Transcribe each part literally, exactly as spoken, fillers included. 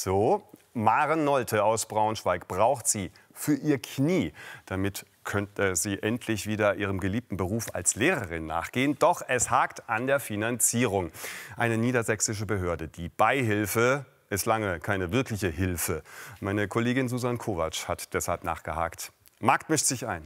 So, Maren Nolte aus Braunschweig braucht sie für ihr Knie. Damit könnte sie endlich wieder ihrem geliebten Beruf als Lehrerin nachgehen. Doch es hakt an der Finanzierung. Eine niedersächsische Behörde, die Beihilfe, ist lange keine wirkliche Hilfe. Meine Kollegin Susan Kovac hat deshalb nachgehakt. Markt mischt sich ein.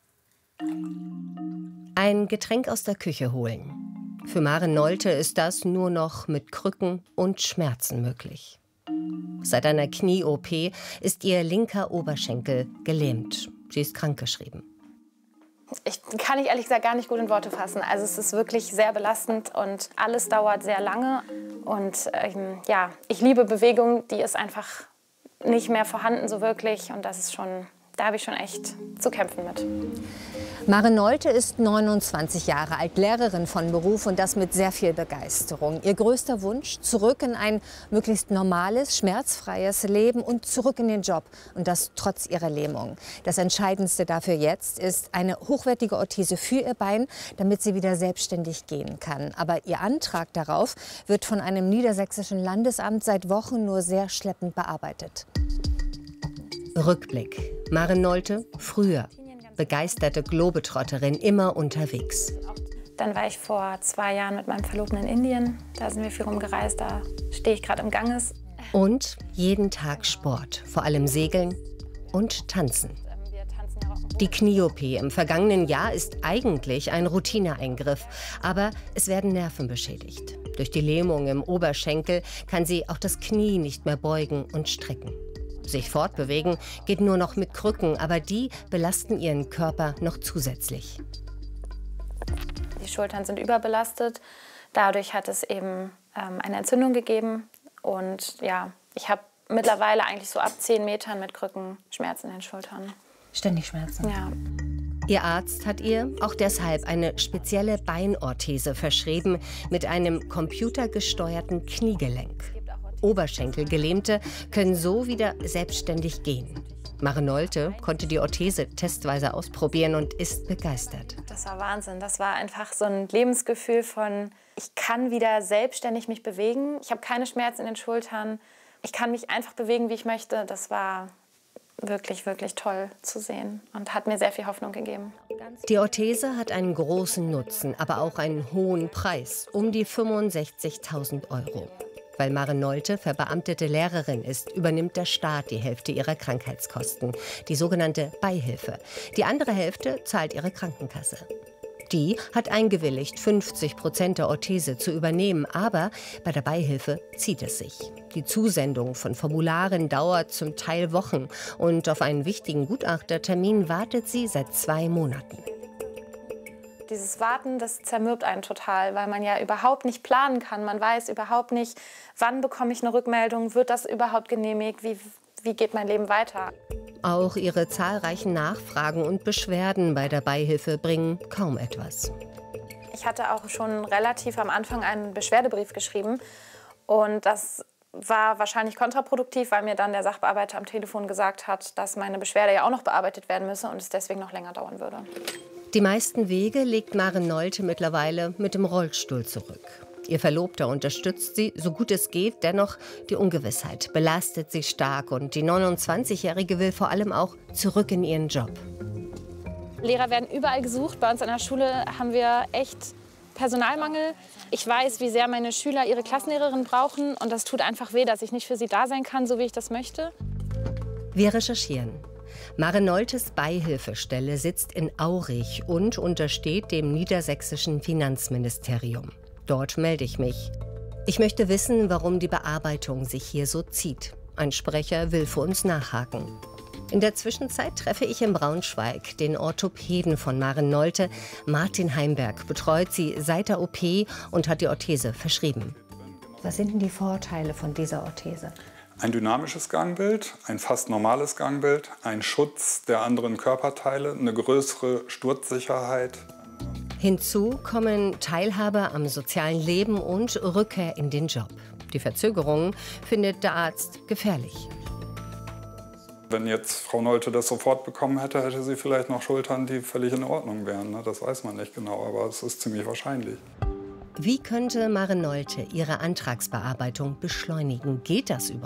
Ein Getränk aus der Küche holen. Für Maren Nolte ist das nur noch mit Krücken und Schmerzen möglich. Seit einer Knie-O P ist ihr linker Oberschenkel gelähmt. Sie ist krankgeschrieben. Ich kann ich ehrlich gesagt gar nicht gut in Worte fassen. Also es ist wirklich sehr belastend und alles dauert sehr lange. Und ähm, ja, ich liebe Bewegung, die ist einfach nicht mehr vorhanden so wirklich. Und das ist schon, da habe ich schon echt zu kämpfen mit. Maren Nolte ist neunundzwanzig Jahre alt, Lehrerin von Beruf und das mit sehr viel Begeisterung. Ihr größter Wunsch, zurück in ein möglichst normales, schmerzfreies Leben und zurück in den Job. Und das trotz ihrer Lähmung. Das Entscheidendste dafür jetzt ist eine hochwertige Orthese für ihr Bein, damit sie wieder selbstständig gehen kann. Aber ihr Antrag darauf wird von einem niedersächsischen Landesamt seit Wochen nur sehr schleppend bearbeitet. Rückblick. Maren Nolte, früher. Begeisterte Globetrotterin, immer unterwegs. Dann war ich vor zwei Jahren mit meinem Verlobten in Indien. Da sind wir viel rumgereist, da stehe ich gerade im Ganges. Und jeden Tag Sport, vor allem Segeln und Tanzen. Die Knie-O P im vergangenen Jahr ist eigentlich ein Routineeingriff, aber es werden Nerven beschädigt. Durch die Lähmung im Oberschenkel kann sie auch das Knie nicht mehr beugen und strecken. Sich fortbewegen geht nur noch mit Krücken, aber die belasten ihren Körper noch zusätzlich. Die Schultern sind überbelastet. Dadurch hat es eben ähm, eine Entzündung gegeben. Und ja, ich habe mittlerweile eigentlich so ab zehn Metern mit Krücken Schmerzen in den Schultern. Ständig Schmerzen? Ja. Ihr Arzt hat ihr auch deshalb eine spezielle Beinorthese verschrieben mit einem computergesteuerten Kniegelenk. Oberschenkelgelähmte können so wieder selbstständig gehen. Maren Nolte konnte die Orthese testweise ausprobieren und ist begeistert. Das war Wahnsinn. Das war einfach so ein Lebensgefühl von, ich kann wieder selbstständig mich bewegen. Ich habe keine Schmerzen in den Schultern. Ich kann mich einfach bewegen, wie ich möchte. Das war wirklich, wirklich toll zu sehen und hat mir sehr viel Hoffnung gegeben. Die Orthese hat einen großen Nutzen, aber auch einen hohen Preis, um die fünfundsechzigtausend Euro. Weil Maren Nolte verbeamtete Lehrerin ist, übernimmt der Staat die Hälfte ihrer Krankheitskosten, die sogenannte Beihilfe. Die andere Hälfte zahlt ihre Krankenkasse. Die hat eingewilligt, fünfzig Prozent der Orthese zu übernehmen, aber bei der Beihilfe zieht es sich. Die Zusendung von Formularen dauert zum Teil Wochen und auf einen wichtigen Gutachtertermin wartet sie seit zwei Monaten. Dieses Warten, das zermürbt einen total, weil man ja überhaupt nicht planen kann. Man weiß überhaupt nicht, wann bekomme ich eine Rückmeldung, wird das überhaupt genehmigt, wie, wie geht mein Leben weiter. Auch ihre zahlreichen Nachfragen und Beschwerden bei der Beihilfe bringen kaum etwas. Ich hatte auch schon relativ am Anfang einen Beschwerdebrief geschrieben und das war wahrscheinlich kontraproduktiv, weil mir dann der Sachbearbeiter am Telefon gesagt hat, dass meine Beschwerde ja auch noch bearbeitet werden müsse und es deswegen noch länger dauern würde. Die meisten Wege legt Maren Nolte mittlerweile mit dem Rollstuhl zurück. Ihr Verlobter unterstützt sie, so gut es geht, dennoch die Ungewissheit belastet sie stark und die neunundzwanzigjährige will vor allem auch zurück in ihren Job. Lehrer werden überall gesucht. Bei uns an der Schule haben wir echt Personalmangel. Ich weiß, wie sehr meine Schüler ihre Klassenlehrerin brauchen und das tut einfach weh, dass ich nicht für sie da sein kann, so wie ich das möchte. Wir recherchieren. Maren Noltes Beihilfestelle sitzt in Aurich und untersteht dem niedersächsischen Finanzministerium. Dort melde ich mich. Ich möchte wissen, warum die Bearbeitung sich hier so zieht. Ein Sprecher will für uns nachhaken. In der Zwischenzeit treffe ich in Braunschweig den Orthopäden von Maren Nolte. Martin Heimberg betreut sie seit der O P und hat die Orthese verschrieben. Was sind denn die Vorteile von dieser Orthese? Ein dynamisches Gangbild, ein fast normales Gangbild, ein Schutz der anderen Körperteile, eine größere Sturzsicherheit. Hinzu kommen Teilhabe am sozialen Leben und Rückkehr in den Job. Die Verzögerungen findet der Arzt gefährlich. Wenn jetzt Frau Nolte das sofort bekommen hätte, hätte sie vielleicht noch Schultern, die völlig in Ordnung wären. Das weiß man nicht genau, aber es ist ziemlich wahrscheinlich. Wie könnte Maren Nolte ihre Antragsbearbeitung beschleunigen? Geht das überhaupt?